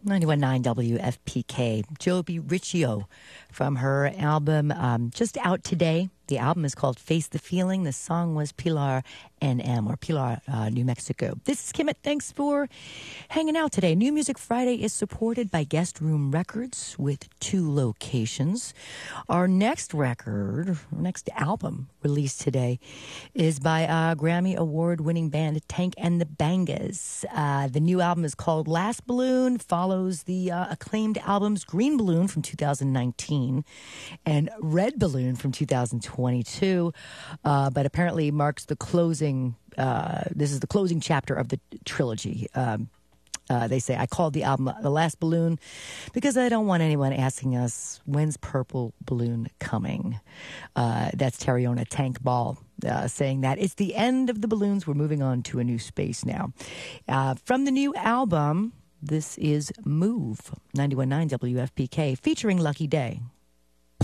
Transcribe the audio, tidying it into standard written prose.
91.9 WFPK. Joby Riccio from her album just out today. The album is called Face the Feeling. The song was Pilar NM, or Pilar, New Mexico. This is Kimmett. Thanks for hanging out today. New Music Friday is supported by Guest Room Records with 2 locations. Our next album released today is by Grammy Award-winning band Tank and the Bangas. The new album is called Last Balloon, follows the acclaimed albums Green Balloon from 2019 and Red Balloon from 2022, but apparently marks the closing. This is the closing chapter of the trilogy. They say, I called the album The Last Balloon because I don't want anyone asking us, when's Purple Balloon coming? That's Tariona Tank Ball saying that. It's the end of the balloons. We're moving on to a new space now. From the new album, this is Move, 91.9 WFPK, featuring Lucky Day.